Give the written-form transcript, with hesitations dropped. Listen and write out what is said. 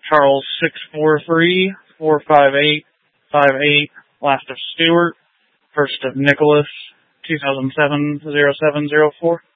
Charles 643-458-58, last of Stewart, first of Nicholas, 2007-0704.